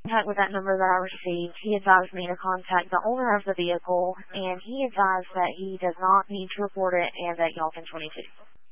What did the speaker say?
contact with that number that I received, he advised me to contact the owner of the vehicle, and he advised that he does not need to report it and that y'all can 22.